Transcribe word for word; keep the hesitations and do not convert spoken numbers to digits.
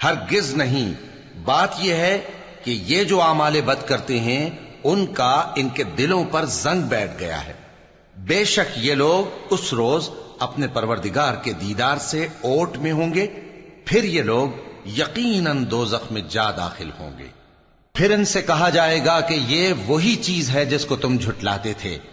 हरगिज नहीं, बात यह है कि ये जो आमाले बद करते हैं उनका इनके दिलों पर जंग बैठ गया है। बेशक ये लोग उस रोज अपने परवरदिगार के दीदार से ओट में होंगे, फिर ये लोग यकीनन दोज़ख में जा दाखिल होंगे। फिर इनसे कहा जाएगा कि ये वही चीज है जिसको तुम झुटलाते थे।